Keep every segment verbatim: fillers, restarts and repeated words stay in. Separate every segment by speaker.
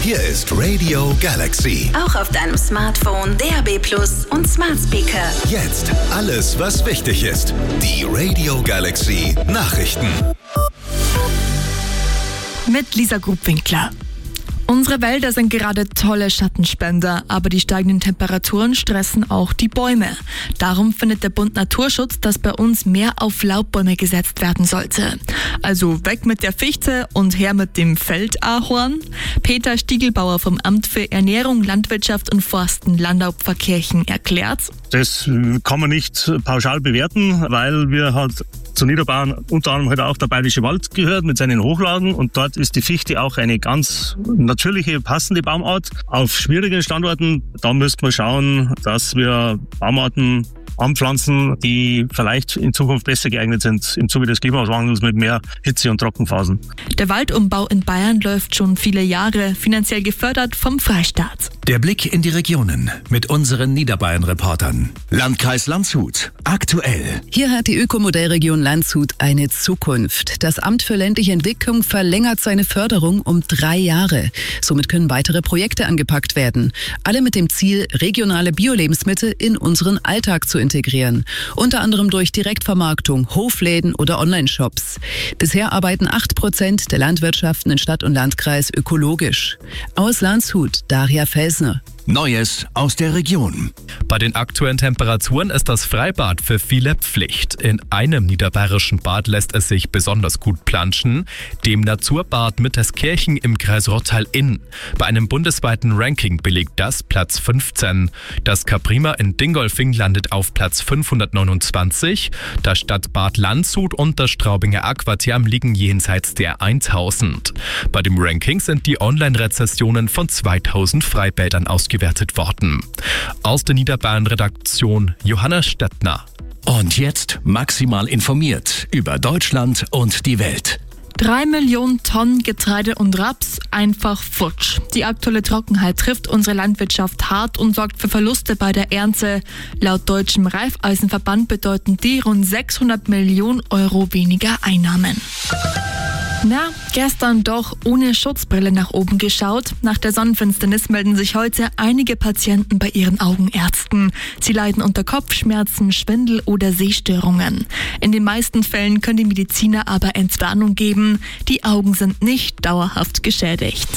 Speaker 1: Hier ist Radio Galaxy.
Speaker 2: Auch auf deinem Smartphone, D A B Plus und Smart Speaker.
Speaker 1: Jetzt alles, was wichtig ist. Die Radio Galaxy Nachrichten.
Speaker 3: Mit Lisa Grubwinkler. Unsere Wälder sind gerade tolle Schattenspender, aber die steigenden Temperaturen stressen auch die Bäume. Darum findet der Bund Naturschutz, dass bei uns mehr auf Laubbäume gesetzt werden sollte. Also weg mit der Fichte und her mit dem Feldahorn. Peter Stiegelbauer vom Amt für Ernährung, Landwirtschaft und Forsten Landau-Pfarrkirchen erklärt:
Speaker 4: Das kann man nicht pauschal bewerten, weil wir halt zu Niederbayern unter anderem halt auch der Bayerische Wald gehört mit seinen Hochlagen, und dort ist die Fichte auch eine ganz natürliche, passende Baumart. Auf schwierigen Standorten, da müsste man schauen, dass wir Baumarten anpflanzen, die vielleicht in Zukunft besser geeignet sind im Zuge des Klimawandels mit mehr Hitze- und Trockenphasen.
Speaker 3: Der Waldumbau in Bayern läuft schon viele Jahre, finanziell gefördert vom Freistaat.
Speaker 1: Der Blick in die Regionen mit unseren Niederbayern-Reportern. Landkreis Landshut. Aktuell.
Speaker 5: Hier hat die Ökomodellregion Landshut eine Zukunft. Das Amt für ländliche Entwicklung verlängert seine Förderung um drei Jahre. Somit können weitere Projekte angepackt werden. Alle mit dem Ziel, regionale Bio-Lebensmittel in unseren Alltag zu integrieren. Unter anderem durch Direktvermarktung, Hofläden oder Online-Shops. Bisher arbeiten acht Prozent der Landwirtschaften in Stadt und Landkreis ökologisch. Aus Landshut, Daria Felsner.
Speaker 1: Neues aus der Region.
Speaker 6: Bei den aktuellen Temperaturen ist das Freibad für viele Pflicht. In einem niederbayerischen Bad lässt es sich besonders gut planschen, dem Naturbad Mitterskirchen im Kreis Rottal-Inn. Bei einem bundesweiten Ranking belegt das Platz fünfzehn. Das Caprima in Dingolfing landet auf Platz fünfhundertneunundzwanzig. Das Stadtbad Landshut und das Straubinger Aquatherm liegen jenseits der tausend. Bei dem Ranking sind die Online-Rezessionen von zweitausend Freibädern ausgewertet worden. Aus der Niederbayern-Redaktion Johanna Stettner.
Speaker 1: Und jetzt maximal informiert über Deutschland und die Welt.
Speaker 3: Drei Millionen Tonnen Getreide und Raps einfach futsch. Die aktuelle Trockenheit trifft unsere Landwirtschaft hart und sorgt für Verluste bei der Ernte. Laut Deutschem Raiffeisenverband bedeuten die rund sechshundert Millionen Euro weniger Einnahmen. Na, gestern doch ohne Schutzbrille nach oben geschaut. Nach der Sonnenfinsternis melden sich heute einige Patienten bei ihren Augenärzten. Sie leiden unter Kopfschmerzen, Schwindel oder Sehstörungen. In den meisten Fällen können die Mediziner aber Entwarnung geben. Die Augen sind nicht dauerhaft geschädigt.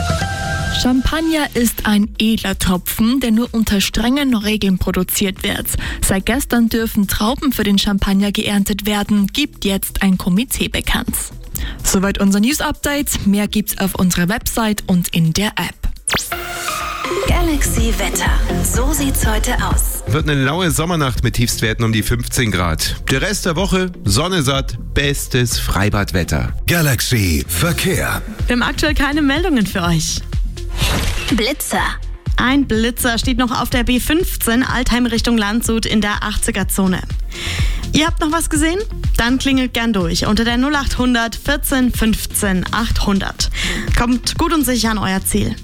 Speaker 3: Champagner ist ein edler Tropfen, der nur unter strengen Regeln produziert wird. Seit gestern dürfen Trauben für den Champagner geerntet werden, gibt jetzt ein Komitee bekannt. Soweit unser News-Update. Mehr gibt's auf unserer Website und in der App.
Speaker 2: Galaxy Wetter. So sieht's heute aus.
Speaker 7: Wird eine laue Sommernacht mit Tiefstwerten um die fünfzehn Grad. Der Rest der Woche Sonne satt, bestes Freibadwetter.
Speaker 1: Galaxy Verkehr.
Speaker 8: Wir haben aktuell keine Meldungen für euch.
Speaker 2: Blitzer.
Speaker 8: Ein Blitzer steht noch auf der B fünfzehn Altheim Richtung Landshut in der achtziger-Zone. Ihr habt noch was gesehen? Dann klingelt gern durch unter der null achthundert vierzehn fünfzehn achthundert. Kommt gut und sicher an euer Ziel.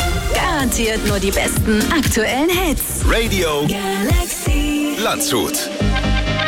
Speaker 2: Garantiert nur die besten aktuellen Hits.
Speaker 1: Radio
Speaker 2: Galaxy
Speaker 1: Landshut.